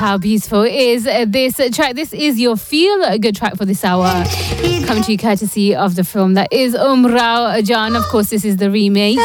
how beautiful is this track? This is your feel-good track for this hour. Coming to you courtesy of the film that is Umrao Jaan. Of course, this is the remake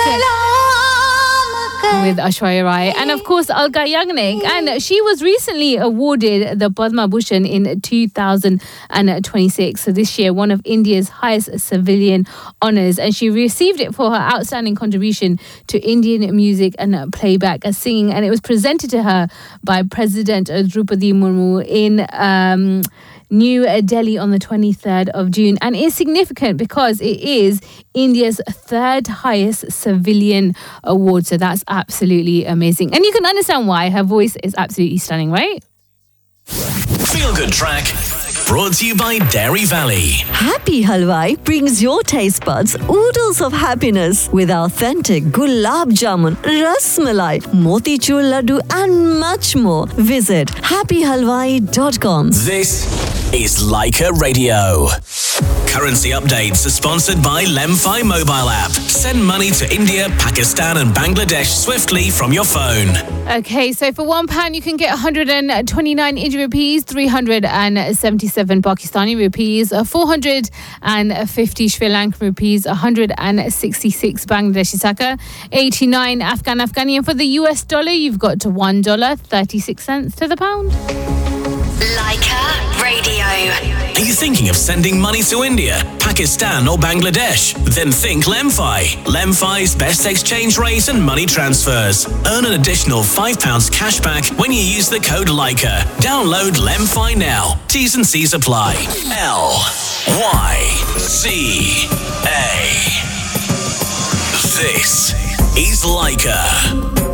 with Aishwarya Rai and of course Alka Yagnik, and she was recently awarded the Padma Bhushan in 2026, so this year one of India's highest civilian honours, and she received it for her outstanding contribution to Indian music and playback singing, and it was presented to her by President Draupadi Murmu in New Delhi on the 23rd of June, and it's significant because it is India's third highest civilian award, so that's absolutely amazing, and you can understand why. Her voice is absolutely stunning, right? Feel Good Track, brought to you by Dairy Valley. Happy Halwai brings your taste buds oodles of happiness with authentic gulab jamun, ras malai, motichur laddu and much more. Visit happyhalwai.com. This is Leica Radio. Currency updates are sponsored by Lemfi mobile app. Send money to India, Pakistan and Bangladesh swiftly from your phone. Okay, so for £1 you can get 129 Indian rupees, 377 Pakistani rupees, 450 Sri Lankan rupees, 166 Bangladeshi taka, 89 Afghani, and for the US dollar you've got $1.36 to the pound. Leica Radio. Are you thinking of sending money to India, Pakistan or Bangladesh? Then think Lemfi. Lemfi's best exchange rate and money transfers. Earn an additional £5 cash back when you use the code Leica. Download Lemfi now. T's and C's apply. LYCA. This is Leica.